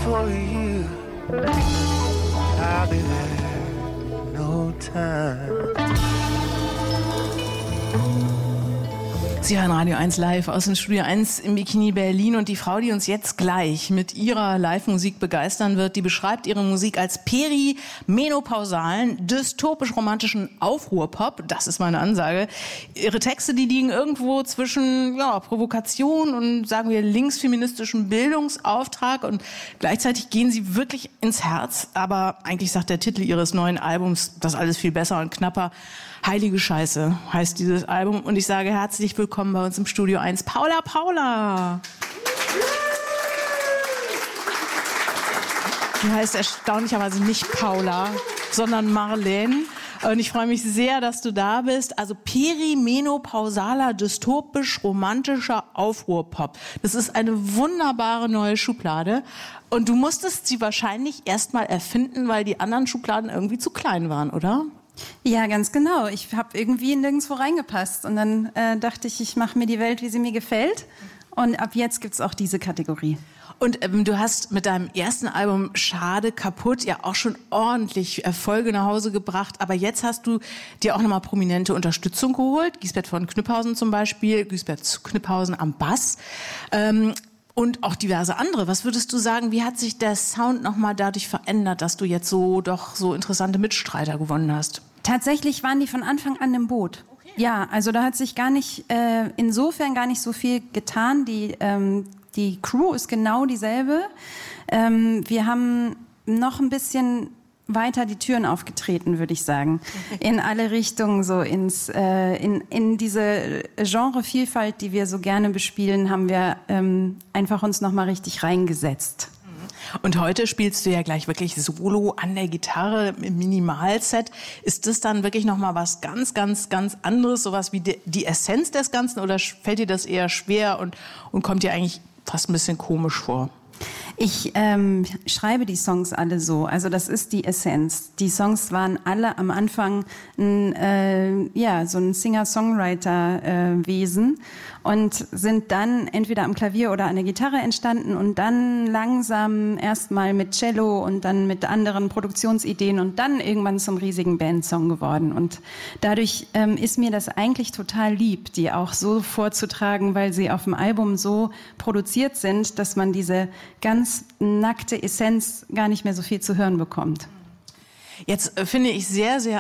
for you. I'll be there in no time. Sie hören Radio 1 live aus dem Studio 1 im Bikini Berlin und die Frau, die uns jetzt gleich mit ihrer Live-Musik begeistern wird, die beschreibt ihre Musik als perimenopausalen, dystopisch-romantischen Aufruhrpop. Das ist meine Ansage. Ihre Texte, die liegen irgendwo zwischen Provokation und, sagen wir, linksfeministischem Bildungsauftrag und gleichzeitig gehen sie wirklich ins Herz. Aber eigentlich sagt der Titel ihres neuen Albums das alles viel besser und knapper. Heilige Scheiße heißt dieses Album und ich sage herzlich willkommen bei uns im Studio 1, Paula. Sie heißt erstaunlicherweise nicht Paula, sondern Marlene. Und ich freue mich sehr, dass du da bist. Also perimenopausaler, dystopisch-romantischer Aufruhrpop. Das ist eine wunderbare neue Schublade. Und du musstest sie wahrscheinlich erst mal erfinden, weil die anderen Schubladen irgendwie zu klein waren, oder? Ja, ganz genau. Ich habe irgendwie nirgendwo reingepasst. Und dann dachte ich mache mir die Welt, wie sie mir gefällt. Und ab jetzt gibt's auch diese Kategorie. Und du hast mit deinem ersten Album Schade kaputt ja auch schon ordentlich Erfolge nach Hause gebracht. Aber jetzt hast du dir auch nochmal prominente Unterstützung geholt. Giesbert von Kniphausen zum Beispiel, Giesbert Kniphausen am Bass. Und auch diverse andere. Was würdest du sagen, wie hat sich der Sound nochmal dadurch verändert, dass du jetzt so interessante Mitstreiter gewonnen hast? Tatsächlich waren die von Anfang an im Boot. Okay. Ja, also da hat sich insofern gar nicht so viel getan. Die Crew ist genau dieselbe. Wir haben noch ein bisschen weiter die Türen aufgetreten, würde ich sagen. In alle Richtungen, so in diese Genrevielfalt, die wir so gerne bespielen, haben wir einfach uns nochmal richtig reingesetzt. Und heute spielst du ja gleich wirklich solo an der Gitarre im Minimalset. Ist das dann wirklich nochmal was ganz, ganz, ganz anderes, sowas wie die Essenz des Ganzen, oder fällt dir das eher schwer und kommt dir eigentlich fast ein bisschen komisch vor? Ich schreibe die Songs alle so, also das ist die Essenz. Die Songs waren alle am Anfang so ein Singer-Songwriter-Wesen und sind dann entweder am Klavier oder an der Gitarre entstanden und dann langsam erstmal mit Cello und dann mit anderen Produktionsideen und dann irgendwann zum riesigen Bandsong geworden. Und dadurch ist mir das eigentlich total lieb, die auch so vorzutragen, weil sie auf dem Album so produziert sind, dass man diese ganz nackte Essenz gar nicht mehr so viel zu hören bekommt. Jetzt finde ich sehr, sehr